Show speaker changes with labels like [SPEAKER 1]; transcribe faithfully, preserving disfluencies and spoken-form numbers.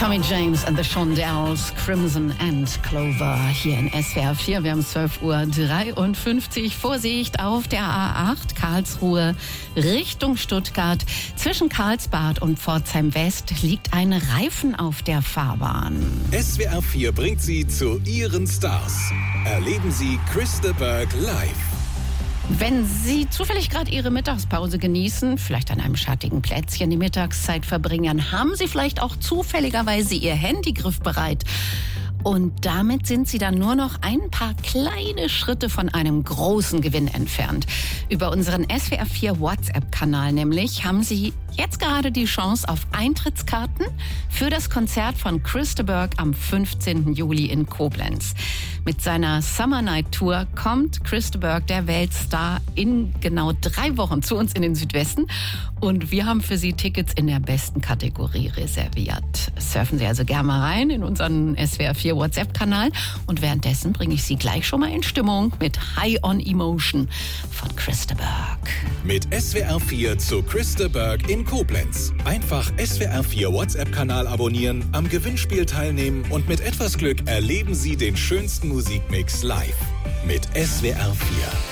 [SPEAKER 1] Tommy James and the Shondells, Crimson and Clover hier in S W R vier. Wir haben zwölf Uhr dreiundfünfzig. Vorsicht auf der A acht Karlsruhe Richtung Stuttgart. Zwischen Karlsbad und Pforzheim West liegt ein Reifen auf der Fahrbahn.
[SPEAKER 2] S W R vier bringt Sie zu Ihren Stars. Erleben Sie Chris de Burgh live.
[SPEAKER 1] Wenn Sie zufällig gerade Ihre Mittagspause genießen, vielleicht an einem schattigen Plätzchen die Mittagszeit verbringen, haben Sie vielleicht auch zufälligerweise Ihr Handy griffbereit. Und damit sind Sie dann nur noch ein paar kleine Schritte von einem großen Gewinn entfernt. Über unseren S W R vier WhatsApp-Kanal nämlich haben Sie jetzt gerade die Chance auf Eintrittskarten für das Konzert von Chris de Burgh am fünfzehnten Juli in Koblenz. Mit seiner Summer Night Tour kommt Chris de Burgh, der Weltstar, in genau drei Wochen zu uns in den Südwesten. Und wir haben für Sie Tickets in der besten Kategorie reserviert. Surfen Sie also gerne mal rein in unseren S W R vier WhatsApp-Kanal. Und währenddessen bringe ich Sie gleich schon mal in Stimmung mit High on Emotion von Chris de Burgh.
[SPEAKER 2] Mit S W R vier zu Chris de Burgh in Koblenz. Einfach S W R vier WhatsApp-Kanal abonnieren, am Gewinnspiel teilnehmen und mit etwas Glück erleben Sie den schönsten Musikmix live. Mit S W R vier.